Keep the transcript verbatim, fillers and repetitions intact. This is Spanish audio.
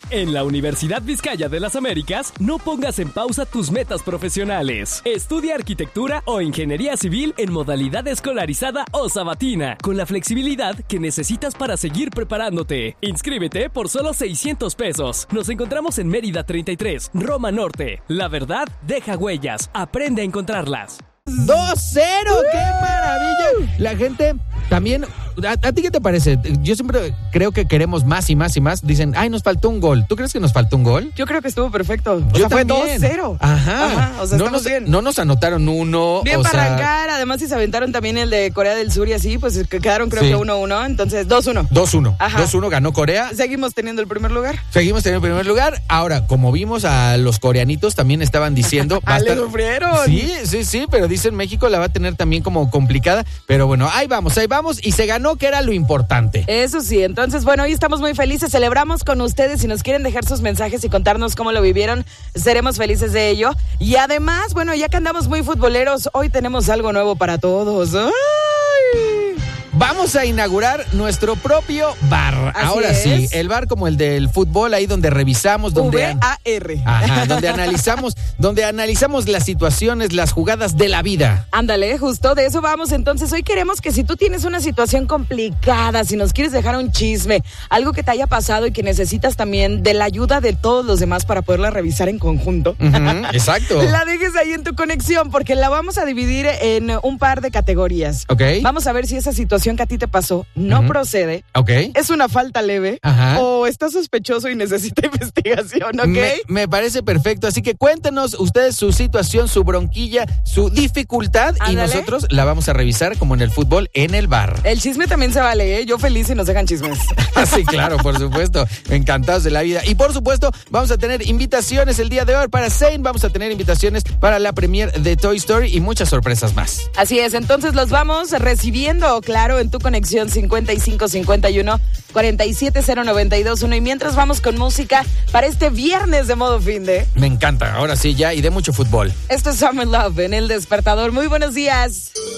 En la Universidad Vizcaya de las Américas, no pongas en pausa tus metas profesionales. Estudia arquitectura o ingeniería civil en modalidad escolarizada o sabatina, con la flexibilidad que necesitas para seguir preparándote. Inscríbete por solo seiscientos pesos. Nos encontramos en Mérida treinta y tres, Roma Norte. La verdad deja huellas. Aprende a encontrarlas. dos cero, ¡qué maravilla! La gente también, ¿a, ¿a ti qué te parece? Yo siempre creo que queremos más y más y más. Dicen, ay, nos faltó un gol. ¿Tú crees que nos faltó un gol? Yo creo que estuvo perfecto. O Yo sea, fue también. dos cero. Ajá. Ajá, o sea, no, estamos nos, bien. no nos anotaron uno. Bien o para sea, arrancar. Además, si se aventaron también el de Corea del Sur y así, pues que quedaron creo Sí. que uno uno. Entonces, dos uno. dos uno. Ajá. dos uno ganó Corea. Seguimos teniendo el primer lugar. Seguimos teniendo el primer lugar. Ahora, como vimos a los coreanitos, también estaban diciendo... va a Ah, le estar- sufrieron. Sí, sí, sí, pero dicen México la va a tener también como complicada. Pero bueno, ahí vamos, ahí vamos. Y se ganó, que era lo importante. Eso sí, entonces bueno, hoy estamos muy felices, celebramos con ustedes. Si nos quieren dejar sus mensajes y contarnos cómo lo vivieron, seremos felices de ello. Y además, bueno, ya que andamos muy futboleros, hoy tenemos algo nuevo para todos. ¡Ay! Vamos a inaugurar nuestro propio bar. Así Ahora es. sí, el bar como el del fútbol, ahí donde revisamos, donde... V A R. Ajá, donde analizamos, donde analizamos las situaciones, las jugadas de la vida. Ándale, justo de eso vamos. Entonces, hoy queremos que si tú tienes una situación complicada, si nos quieres dejar un chisme, algo que te haya pasado y que necesitas también de la ayuda de todos los demás para poderla revisar en conjunto. Ujú, exacto. La dejes ahí en tu conexión, porque la vamos a dividir en un par de categorías. Ok. Vamos a ver si esa situación que a ti te pasó no Ujú. procede, Ok. es una falta leve, Ajá. o está sospechoso y necesita investigación, ¿ok? Me, me parece perfecto, así que cuéntenos ustedes su situación, su bronquilla, su dificultad y Ándale. nosotros la vamos a revisar como en el fútbol en el bar. El chisme también se vale, ¿eh? Yo feliz si nos dejan chismes. Sí, claro, por supuesto, encantados de la vida. Y por supuesto, vamos a tener invitaciones el día de hoy para Zane, vamos a tener invitaciones para la premiere de Toy Story y muchas sorpresas más. Así es, entonces los vamos recibiendo, claro, en tu conexión cincuenta y cinco cincuenta y uno cuarenta y siete cero noventa y dos uno. Y mientras vamos con música para este viernes de modo fin de. Me encanta, ahora sí ya, y de mucho fútbol. Esto es Summer Love en El Despertador. Muy buenos días.